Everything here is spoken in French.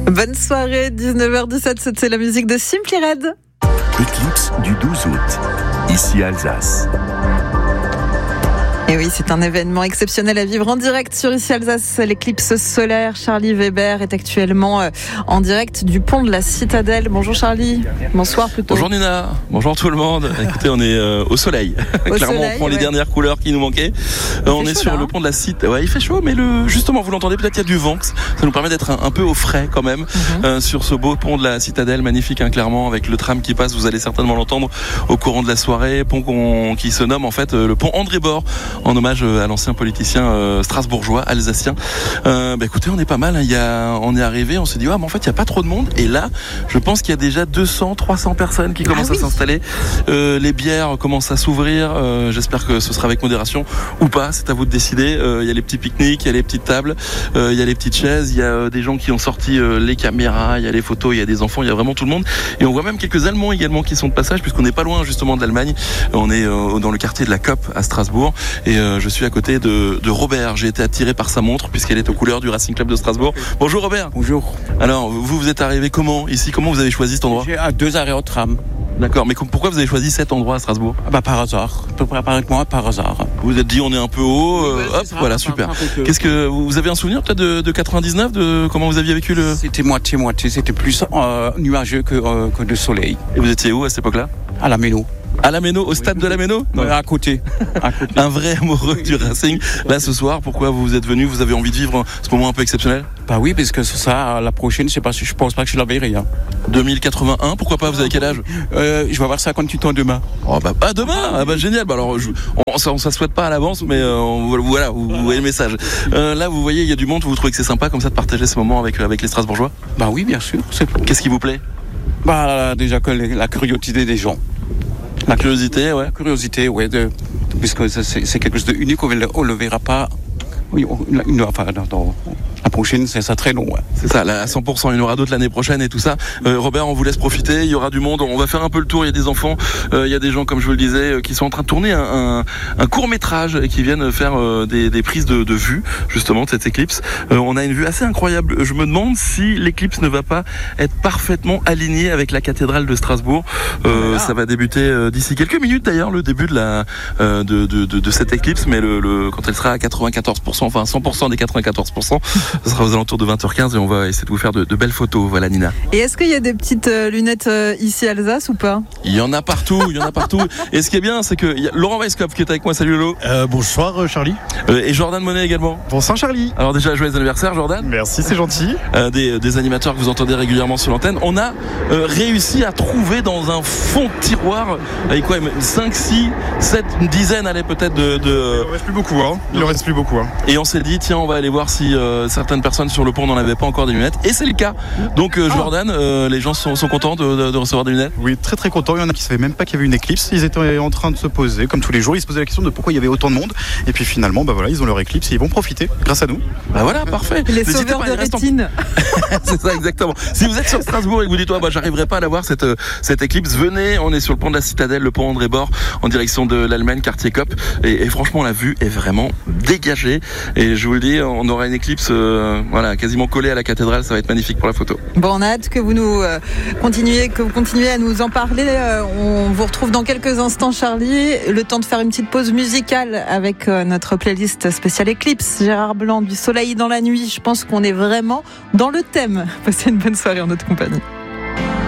Bonne soirée, 19h17, c'est la musique de Simply Red. Éclipse du 12 août, ici Alsace. Et oui, c'est un événement exceptionnel à vivre en direct sur Ici Alsace. L'éclipse solaire. Charlie Weber est actuellement en direct du pont de la Citadelle. Bonjour Charlie. Bonsoir plutôt. Bonjour Nina. Bonjour tout le monde. Écoutez, on est au soleil. Clairement, on prend les dernières couleurs qui nous manquaient. On est sur le pont de la Citadelle. Ouais, il fait chaud, mais justement, vous l'entendez, peut-être qu'il y a du vent. Ça nous permet d'être un peu au frais quand même sur ce beau pont de la Citadelle, magnifique, clairement, avec le tram qui passe. Vous allez certainement l'entendre au courant de la soirée. Pont qui se nomme en fait le pont André Bord, en hommage à l'ancien politicien strasbourgeois, alsacien. Écoutez, on est pas mal. On est arrivé, on s'est dit, mais en fait, il n'y a pas trop de monde. Et là, je pense qu'il y a déjà 200, 300 personnes qui commencent à s'installer. Les bières commencent à s'ouvrir. J'espère que ce sera avec modération ou pas. C'est à vous de décider. Il y a les petits pique-niques, il y a les petites tables, il y a les petites chaises, il y a des gens qui ont sorti les caméras, il y a les photos, il y a des enfants, il y a vraiment tout le monde. Et on voit même quelques Allemands également qui sont de passage, puisqu'on n'est pas loin justement de l'Allemagne. On est dans le quartier de la COP à Strasbourg. Et je suis à côté de Robert. J'ai été attiré par sa montre puisqu'elle est aux couleurs du Racing Club de Strasbourg. Bonjour Robert. Bonjour. Alors vous êtes arrivé comment ici? Comment vous avez choisi cet endroit? J'ai à 2 arrêts au tram. D'accord, mais pourquoi vous avez choisi cet endroit à Strasbourg? Par hasard. Avec moi, par hasard. Vous vous êtes dit on est un peu haut, voilà, super. Qu'est-ce que vous avez un souvenir peut-être de 99, de comment vous aviez vécu le... C'était moitié, c'était plus nuageux que de soleil. Et vous étiez où à cette époque-là? À la Méno. À la Méno, au stade de la Méno? À côté. Un vrai amoureux du Racing. Là ce soir, pourquoi vous êtes venu? Vous avez envie de vivre ce moment un peu exceptionnel? Bah oui, parce que ça, la prochaine, je pense pas que je la verrai. 2081, pourquoi pas? Vous avez quel âge? Je vais avoir 58 ans demain. Oh demain? Génial. Alors on ça souhaite pas à l'avance, mais voilà, vous voyez le message. Là vous voyez, il y a du monde. Vous trouvez que c'est sympa comme ça de partager ce moment avec les Strasbourgeois? Bah oui, bien sûr. Qu'est-ce qui vous plaît? Déjà que la curiosité des gens. La curiosité, ouais. La curiosité, ouais, puisque c'est quelque chose d'unique, on le verra pas. Oui, dans la prochaine, c'est ça très long. Ouais. C'est ça, là, à 100%. Il y en aura d'autres l'année prochaine et tout ça. Robert, on vous laisse profiter. Il y aura du monde. On va faire un peu le tour. Il y a des enfants. Il y a des gens, comme je vous le disais, qui sont en train de tourner un court-métrage et qui viennent faire des prises de vue, justement, de cette éclipse. On a une vue assez incroyable. Je me demande si l'éclipse ne va pas être parfaitement alignée avec la cathédrale de Strasbourg. Ça va débuter d'ici quelques minutes, d'ailleurs, le début de cette éclipse. Mais quand elle sera à 94%, enfin 100% des 94%, ce sera aux alentours de 20h15 et on va essayer de vous faire de belles photos. Voilà, Nina. Et est-ce qu'il y a des petites lunettes ici Alsace ou pas? Il y en a partout, Et ce qui est bien, c'est que y a Laurent Weisskopf qui est avec moi. Salut Lolo. Bonsoir Charlie. Et Jordan Monet également. Bonsoir Charlie. Alors déjà, joyeux anniversaire Jordan. Merci, c'est gentil. Des animateurs que vous entendez régulièrement sur l'antenne. On a réussi à trouver dans un fond de tiroir, avec quoi, 5, 6, 7, une dizaine, allez, peut-être Il en reste plus beaucoup, Il en reste plus beaucoup, Et on s'est dit, tiens, on va aller voir si certaines personnes sur le pont n'en avaient pas encore des lunettes. Et c'est le cas. Donc Jordan, les gens sont contents de recevoir des lunettes? Oui, très très contents. Il y en a qui ne savaient même pas qu'il y avait une éclipse. Ils étaient en train de se poser, comme tous les jours. Ils se posaient la question de pourquoi il y avait autant de monde. Et puis finalement, ils ont leur éclipse et ils vont profiter grâce à nous. Voilà, parfait. Les sauveurs de rétine. C'est ça, exactement. Si vous êtes sur Strasbourg et que vous dites, j'arriverai pas à la voir cette éclipse, venez. On est sur le pont de la Citadelle, le pont André Bord, en direction de l'Allemagne, quartier COP. Et franchement, la vue est vraiment dégagée. Et je vous le dis, on aura une éclipse quasiment collée à la cathédrale. Ça va être magnifique pour la photo. Bon, on a hâte que vous continuiez à nous en parler. On vous retrouve dans quelques instants, Charlie. Le temps de faire une petite pause musicale avec notre playlist spéciale éclipse. Gérard Blanc, du soleil dans la nuit. Je pense qu'on est vraiment dans le thème. Passez une bonne soirée en notre compagnie.